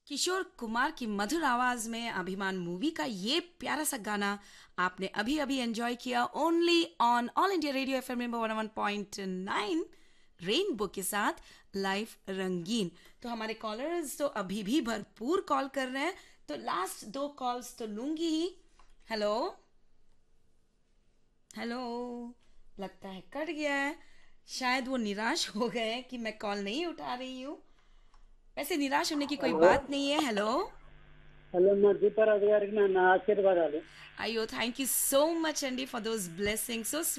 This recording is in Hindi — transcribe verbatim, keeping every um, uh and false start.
किशोर कुमार की मधुर आवाज में अभिमान मूवी का ये प्यारा सा गाना आपने अभी अभी एंजॉय किया only on all India radio FM number one one point nine rainbow के साथ लाइव रंगीन। तो हमारे कॉलर्स तो अभी भी भरपूर कॉल कर रहे हैं, तो लास्ट दो कॉल्स तो लूंगी ही। हेलो हेलो, लगता है कट गया है। शायद वो निराश हो गए हैं कि मैं कॉल नहीं उठा रही हूँ। वैसे निराश होने की कोई हेलो। बात नहीं है। हेलो। हेलो मैं दीपा राज గారికి నా ఆశీర్వాదాలు. Ayo, thank you so much, Andy, for those blessings. So